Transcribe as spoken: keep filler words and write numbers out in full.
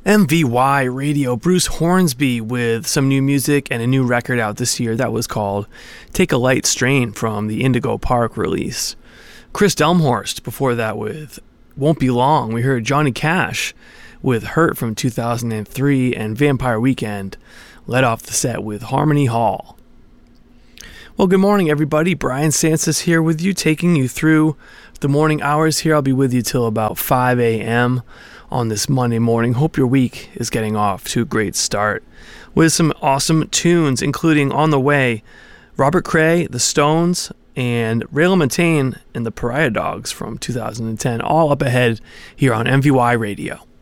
M V Y Radio, Bruce Hornsby with some new music and a new record out this year that was called Take a Light Strain from the Indigo Park release. Chris Delmhorst before that with Won't Be Long. We heard Johnny Cash with Hurt from two thousand three, and Vampire Weekend led off the set with Harmony Hall. Well, good morning everybody. Brian Sansas here with you, taking you through the morning hours here. I'll be with you till about five a.m. on this Monday morning. Hope your week is getting off to a great start with some awesome tunes, including On the Way, Robert Cray, The Stones, and Ray LaMontagne and the Pariah Dogs from two thousand ten, all up ahead here on M V Y Radio.